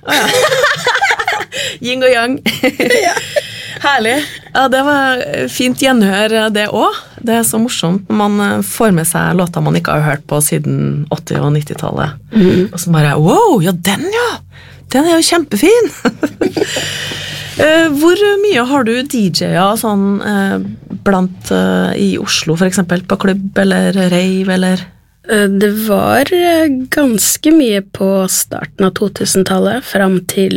Yin og yang. Herlig. Ja, det var fint gjenhør det også. Det så morsomt når man får med seg låter man ikke har hørt på siden 80- og 90-tallet. Og så bare, wow, ja den ja! Den jo kjempefin! Hvor mye har du DJ-er sånn blant i Oslo for eksempel, på klubb eller rave eller? Det var ganske mye på starten av 2000-tallet, frem til,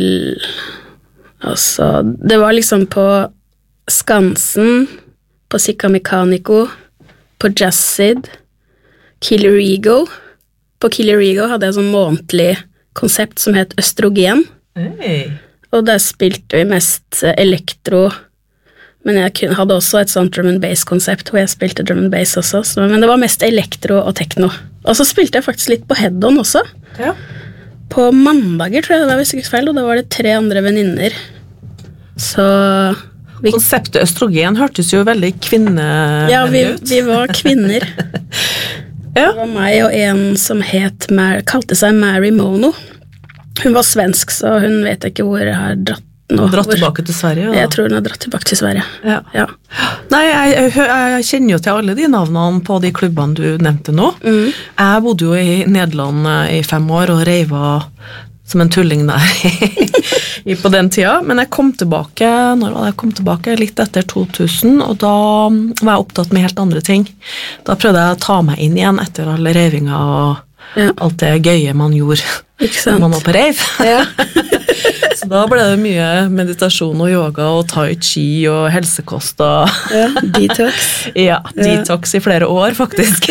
altså, det var liksom på Skansen, på Sika Mekanico, på Jazzid, Killer Ego. På Killer Ego hadde jeg sånn månedlig konsept som het Østrogen. Og der spilte vi mest elektro, men jeg hadde også et sånt drum and bass-konsept, hvor jeg spilte drum and bass også, men det var mest elektro og techno. Og så spilte jeg faktisk litt på head-on også. Ja. På mandager, tror jeg det var hvis ikke feil, og da var det 3 andre venninner. Så... Konseptet østrogen hørtes jo veldig kvinnevennlig ut. Ja, vi var kvinner. Det var meg og en som kalte seg Mary Mono. Hun var svensk, så hun vet ikke hvor jeg har dratt nå. Dratt tilbake til Sverige? Da. Jeg tror hun har dratt tilbake til Sverige. Ja. Nei, jeg kjenner jo til alle de navnene på de klubbene du nevnte nå. Jeg bodde jo i Nederland i 5 år og reiva som en tulling der på den tida, men jeg kom tilbake, når var det jeg kom tilbake? Litt etter 2000, og da var jeg opptatt med helt andre ting. Da prøvde jeg å ta meg inn igjen etter alle reivinga og alt det gøye man gjorde når man var på reiv. Ja. Så da ble det mye meditasjon og yoga og tai chi og helsekost og detox. Ja, detox i flere år faktisk.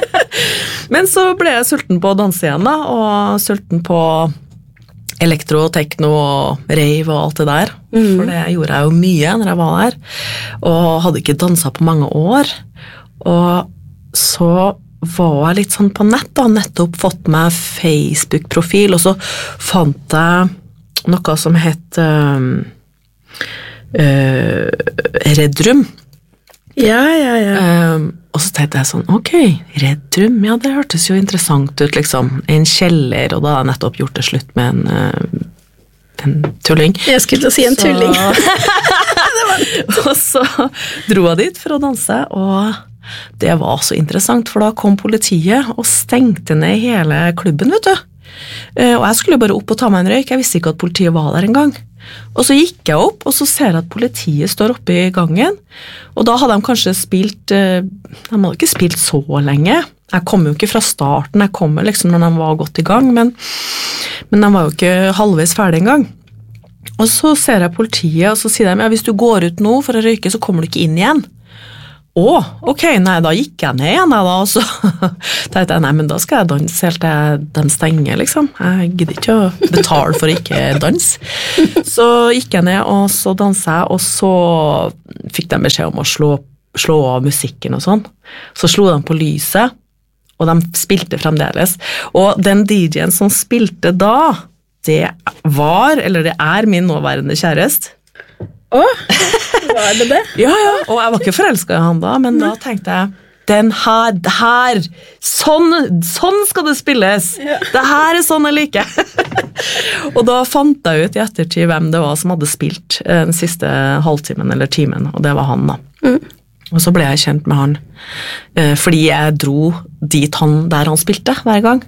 Men så ble jeg sulten på å danse igjen da, og sulten på elektro, techno og rave og alt det der. For det gjorde jeg jo mye når jeg var der, og hadde ikke danset på mange år. Og så var jeg litt sånn på nett da, nettopp fått meg Facebook-profil, og så fant jeg noe som het Redrum. Ja. Og så tenkte jeg sånn, ok, Redrum, ja, det hørtes jo interessant ut, liksom. En kjeller, og da har jeg nettopp gjort det slutt med en tulling. Jeg skulle til å si en tulling. Og så dro jeg dit for å danse, og det var så interessant, for da kom politiet og stengte ned hele klubben, vet du. Og jeg skulle bare opp og ta meg en røyk, jeg visste ikke at politiet var der en gang. Og så gikk jeg opp, og så ser jeg at politiet står oppe i gangen, og da hadde de kanskje spilt, de hadde ikke spilt så lenge. Jeg kom jo ikke fra starten, jeg kom liksom når de var godt i gang, men de var jo ikke halvveis ferdig en gang. Og så ser jeg politiet, og så sier de, ja, hvis du går ut nå for å røyke, så kommer du ikke inn igjen. Ok, nei, da gikk jeg ned igjen, og så tenkte jeg, nei, men da skal jeg danse helt til de stenger, liksom. Jeg gidder ikke å betale for ikke dans. Så gikk jeg ned, og så danset jeg, og så fikk de beskjed om å slå av musikken og sånn. Så slo de på lyset, og de spilte fremdeles. Og den DJ-en som spilte da, det er min nåværende kjæreste. Var det det? Ja, og jeg var ikke forelsket i han da, men da tenkte jeg, den her, sånn skal det spilles. Det her sånn jeg liker. Og da fant jeg ut i ettertid hvem det var som hadde spilt den siste halvtimen eller timen, og det var han da. Og så ble jeg kjent med han, fordi jeg dro dit der han spilte hver gang.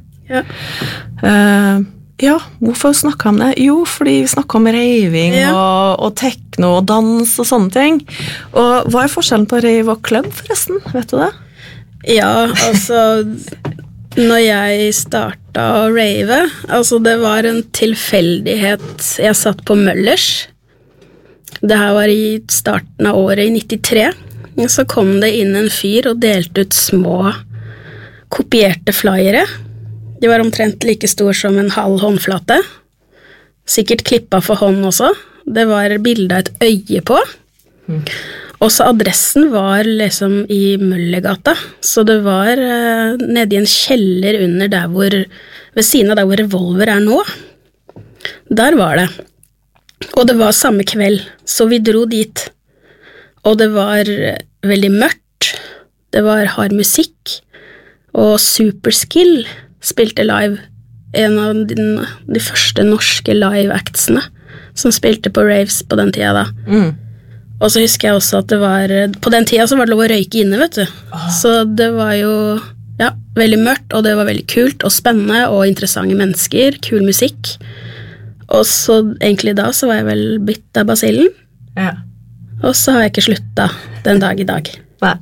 Ja, hvorfor snakket jeg om det? Jo, fordi vi snakket om raving og techno og dans og sånne ting. Og hva er forskjellen på rave og klubb forresten? Vet du det? Ja, altså, når jeg startet å rave, altså det var en tilfeldighet. Jeg satt på Møllers. Det her var i starten av året i 93. Så kom det inn en fyr og delte ut små kopierte flyere. De var omtrent like stor som en halv håndflate. Sikkert klippet for hånd også. Det var bildet av et øye på. Og så adressen var liksom i Møllergata. Så det var nede i en kjeller under ved siden av der hvor Revolver er nå. Der var det. Og det var samme kveld, så vi dro dit. Og det var veldig mørkt. Det var hard musikk. Og Superskill spilte live en av de første norske live-actsene som spilte på raves på den tida da. Og så husker jeg også at det var, på den tida så var det lov å røyke inne, vet du. Så det var jo, ja, veldig mørkt, og det var veldig kult og spennende og interessante mennesker, kul musikk. Og så egentlig da så var jeg vel bitt av basillen. Ja. Og så har jeg ikke sluttet den dag i dag. Nei.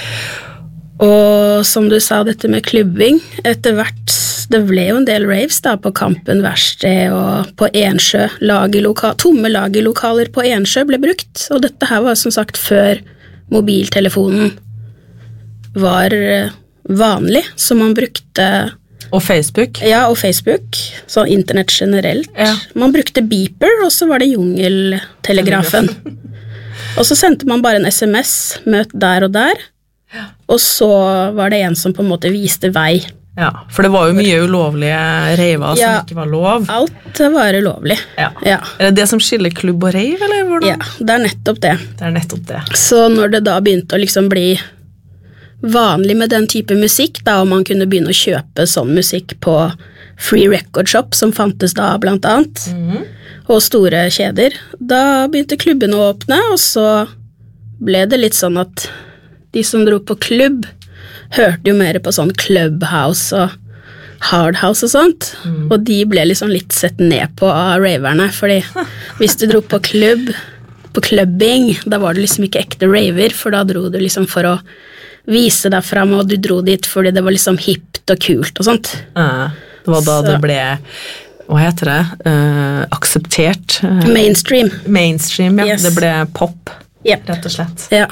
Og som du sa, dette med klubbing, etter hvert, det ble jo en del raves da, på Kampen Verksted og på Ensjø, tomme lagerlokaler på Ensjø ble brukt, og dette her var som sagt før mobiltelefonen var vanlig, så man brukte... Og Facebook? Ja, og Facebook, så internett generelt. Ja. Man brukte beeper, og så var det jungeltelegrafen. Og så sendte man bare en SMS, møt der og der, og så var det en som på en måte viste vei. Ja, for det var jo mye ulovlige reiver som ikke var lov. Alt var ulovlig. Ja. Er det det som skiller klubb og reiv, eller hvordan? Ja, det er nettopp det. Det er nettopp det. Så når det da begynte å liksom bli vanlig med den type musikk, da, og man kunne begynne å kjøpe sånn musikk på Free Record Shop, som fantes da blant annet, og store kjeder, da begynte klubben å åpne, og så ble det litt sånn at de som dro på klubb, hørte jo mer på sånn Clubhouse og Hardhouse og sånt, og de ble liksom litt sett ned på av raverne, fordi hvis du dro på klubb, på clubbing, da var det liksom ikke ekte raver, for da dro du liksom for å vise deg frem, og du dro dit fordi det var liksom hipt og kult og sånt. Det var da det ble, hva heter det, akseptert? Mainstream. Mainstream, ja. Yes. Det ble pop, rett og slett. Ja.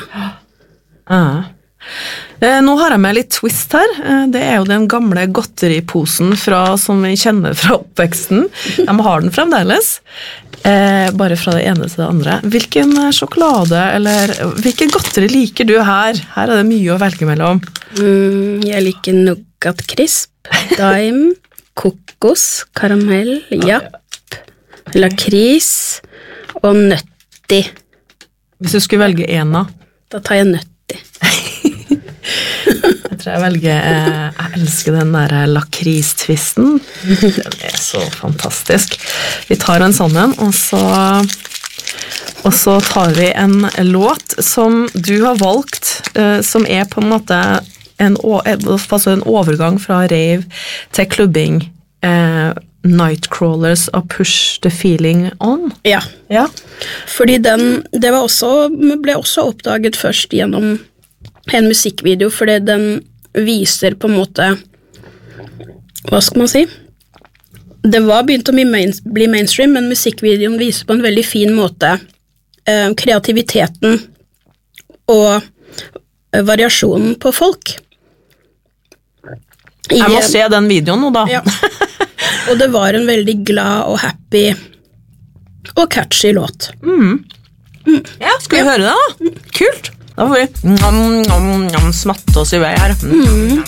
Nå har jeg med litt twist her. Det er jo den gamle godteriposen som vi kjenner fra oppveksten. De har den fremdeles. Bare fra det ene til det andre. Hvilken sjokolade eller hvilken godteri liker du her? Her er det mye å velge mellom. Jeg liker nougat crisp, daim, kokos, karamell, japp, lakris og nøtti. Hvis du skulle velge en da? Da tar jeg nøtti. Jeg tror jeg velger, jeg elsker den der lakristvisten. Den er så fantastisk. Vi tar en sånn en, og så tar vi en låt som du har valgt, som er på en måte en overgang fra rave til klubbing. Nightcrawlers og Push the Feeling On. Ja. Fordi det ble også oppdaget først gjennom en musikkvideo, fordi den viser på en måte, hva skal man si? Det var begynt å bli mainstream, men musikkvideoen viser på en veldig fin måte kreativiteten og variasjonen på folk. Jeg må se den videoen nå da. Ja. Og det var en veldig glad og happy og catchy låt. Ja, skal vi høre det da? Kult! Da får vi smatte oss i vei her.